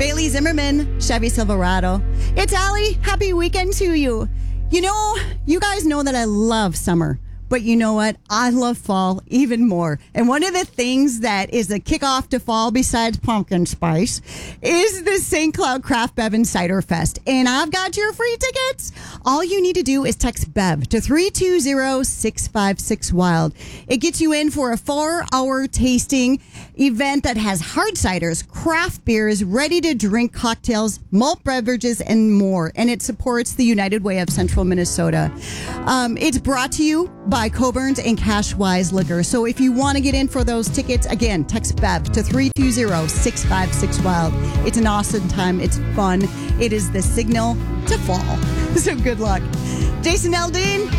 Bailey Zimmerman, Chevy Silverado. It's Allie. Happy weekend to you. You know, you guys know that I love summer. But you know what? I love fall even more. And one of the things that is a kickoff to fall besides pumpkin spice is the St. Cloud Craft Bev and Cider Fest. And I've got your free tickets. All you need to do is text BEV to 320-656-WILD. It gets you in for a 4-hour tasting event that has hard ciders, craft beers, ready-to-drink cocktails, malt beverages, and more. And it supports the United Way of Central Minnesota. It's brought to you by Coburn's and Cashwise Liquor. So if you want to get in for those tickets, again, text BEV to 320-656-WILD. It's an awesome time. It's fun. It is the signal to fall. So good luck. Jason Aldean.